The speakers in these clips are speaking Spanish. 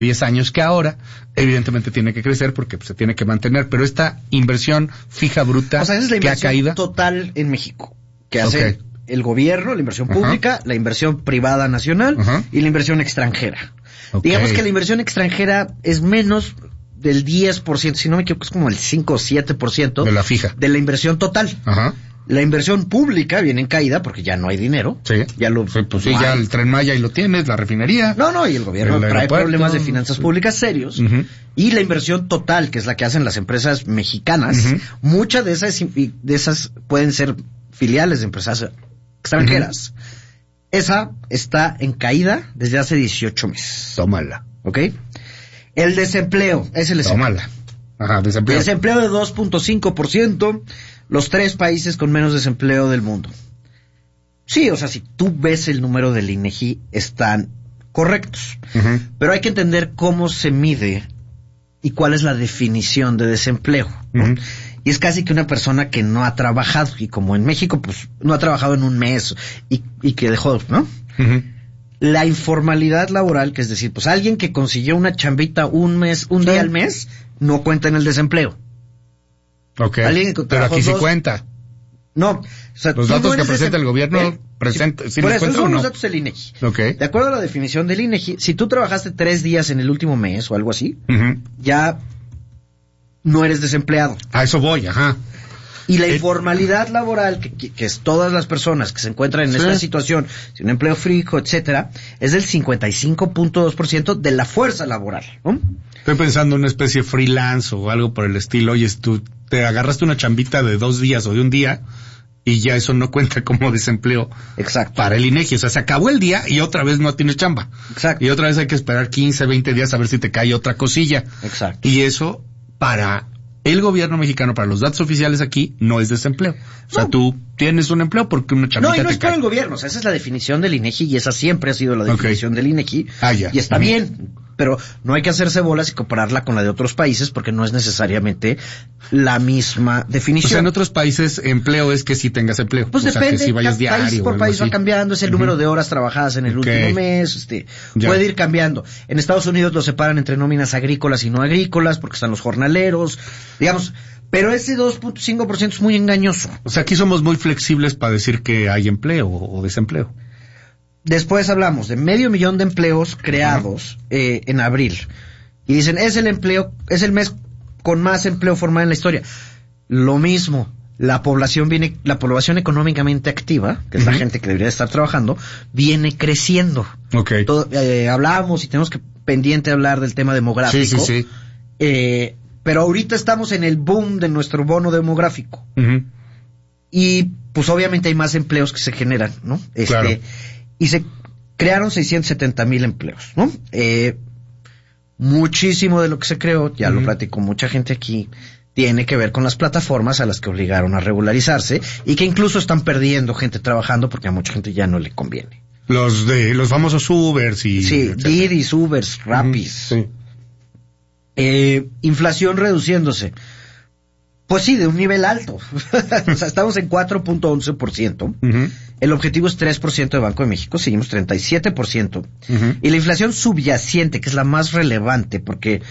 10 años, que ahora evidentemente tiene que crecer porque pues, se tiene que mantener, pero esta inversión fija bruta, o sea, esa es la que ha inversión caído total en México, que hace el gobierno, la inversión pública, la inversión privada nacional y la inversión extranjera. Digamos que la inversión extranjera es menos del 10%, si no me equivoco es como el 5 o 7% de la fija, de la inversión total. La inversión pública viene en caída porque ya no hay dinero. Sí. Ya lo, pues sí, ya el Tren Maya ahí lo tienes, la refinería. No, y el gobierno trae problemas de finanzas públicas serios. Y la inversión total, que es la que hacen las empresas mexicanas, muchas de esas pueden ser filiales de empresas extranjeras. Esa está en caída desde hace 18 meses. Tómala. ¿Ok? El desempleo, es el desempleo. Tómala. Desempleo. Desempleo de 2.5%, los 3 países con menos desempleo del mundo. Sí, o sea, si tú ves el número del INEGI, están correctos. Pero hay que entender cómo se mide y cuál es la definición de desempleo, ¿no? Y es casi que una persona que no ha trabajado, y como en México, pues, no ha trabajado en un mes, y que dejó, ¿no? La informalidad laboral, que es decir, pues alguien que consiguió una chambita un día al mes, no cuenta en el desempleo. Alguien que pero aquí sí cuenta. No, o sea, los datos que presenta el gobierno presenta, ¿sí por eso son los datos del INEGI. De acuerdo a la definición del INEGI, si tú trabajaste 3 días en el último mes o algo así, ya no eres desempleado. A eso voy, Y la informalidad laboral, que es todas las personas que se encuentran en esta situación, sin un empleo fijo, etcétera, es del 55.2% de la fuerza laboral, ¿no? Estoy pensando en una especie de freelance o algo por el estilo. Oye, tú te agarraste una chambita de 2 días o de un día y ya eso no cuenta como desempleo. Exacto. Para el INEGI. O sea, se acabó el día y otra vez no tienes chamba. Exacto. Y otra vez hay que esperar 15, 20 días a ver si te cae otra cosilla. Exacto. Y eso, para el gobierno mexicano, para los datos oficiales aquí, no es desempleo. O sea, tú tienes un empleo porque una chambita te cae. No, y no es para el gobierno. O sea, esa es la definición del INEGI y esa siempre ha sido la definición del INEGI. Ya. Y está bien. Pero no hay que hacerse bolas y compararla con la de otros países porque no es necesariamente la misma definición. O sea, en otros países empleo es que sí tengas empleo. Pues depende, que si vayas diario, país por país va cambiando, es el número de horas trabajadas en el último mes, puede ir cambiando. En Estados Unidos lo separan entre nóminas agrícolas y no agrícolas porque están los jornaleros, digamos, pero ese 2.5% es muy engañoso. O sea, aquí somos muy flexibles para decir que hay empleo o desempleo. Después hablamos de 500,000 de empleos creados en abril. Y dicen, es el mes con más empleo formal en la historia. Lo mismo, la población económicamente activa, que es la gente que debería estar trabajando, viene creciendo. Hablábamos y tenemos que pendiente hablar del tema demográfico. Sí. Pero ahorita estamos en el boom de nuestro bono demográfico. Y pues obviamente hay más empleos que se generan, ¿no? Claro. Y se crearon 670,000 empleos, ¿no? Muchísimo de lo que se creó, ya lo platicó mucha gente aquí, tiene que ver con las plataformas a las que obligaron a regularizarse y que incluso están perdiendo gente trabajando porque a mucha gente ya no le conviene. Los famosos Ubers y... Sí, Didis, Ubers, Rapis. Inflación reduciéndose. Pues sí, de un nivel alto. O sea, estamos en 4.11%. El objetivo es 3% de Banco de México, seguimos 37%. Y la inflación subyacente, que es la más relevante, porque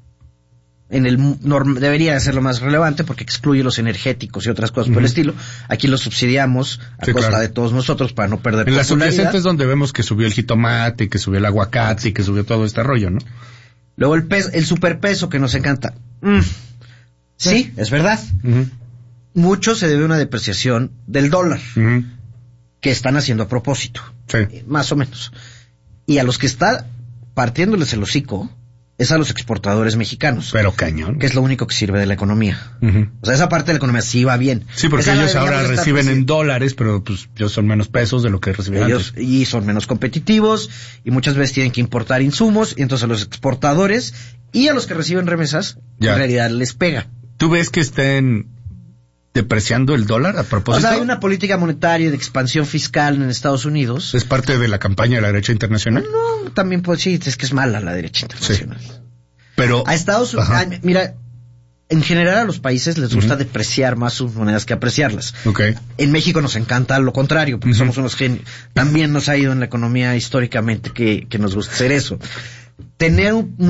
debería ser lo más relevante, porque excluye los energéticos y otras cosas por el estilo. Aquí los subsidiamos a costa de todos nosotros para no perder popularidad. En la subyacente es donde vemos que subió el jitomate, que subió el aguacate y que subió todo este rollo, ¿no? Luego el superpeso que nos encanta. Sí, es verdad. Mucho se debe a una depreciación del dólar, que están haciendo a propósito, más o menos. Y a los que está partiéndoles el hocico es a los exportadores mexicanos. Pero cañón. Que es lo único que sirve de la economía. O sea, esa parte de la economía sí va bien. Sí, porque ellos ahora reciben en dólares, pero pues ellos son menos pesos de lo que reciben antes. Y son menos competitivos, y muchas veces tienen que importar insumos, y entonces a los exportadores y a los que reciben remesas, en realidad les pega. ¿Tú ves que estén depreciando el dólar a propósito? O sea, hay una política monetaria de expansión fiscal en Estados Unidos. ¿Es parte de la campaña de la derecha internacional? No, también puedo decir, es que es mala la derecha internacional. Pero a Estados Unidos, mira, en general a los países les gusta depreciar más sus monedas que apreciarlas. En México nos encanta lo contrario, porque somos unos genios. También nos ha ido en la economía históricamente que nos gusta hacer eso. tener un